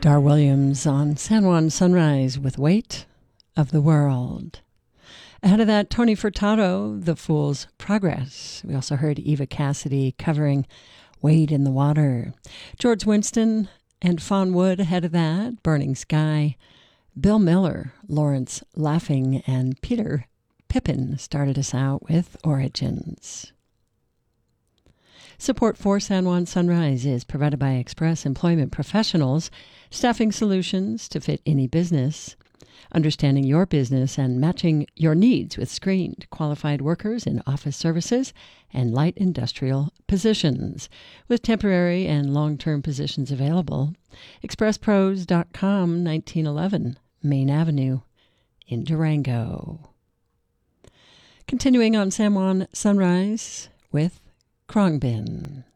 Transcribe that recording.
Gar Williams on San Juan Sunrise with Weight of the World. Ahead of that, Tony Furtado, The Fool's Progress. We also heard Eva Cassidy covering Wade in the Water. George Winston and Fawn Wood ahead of that, Burning Sky. Bill Miller, Lawrence Laughing, and Peter Pippin started us out with Origins. Support for San Juan Sunrise is provided by Express Employment Professionals, staffing solutions to fit any business, understanding your business and matching your needs with screened, qualified workers in office services and light industrial positions, with temporary and long-term positions available. ExpressPros.com, 1911 Main Avenue in Durango. Continuing on San Juan Sunrise with Khruangbin.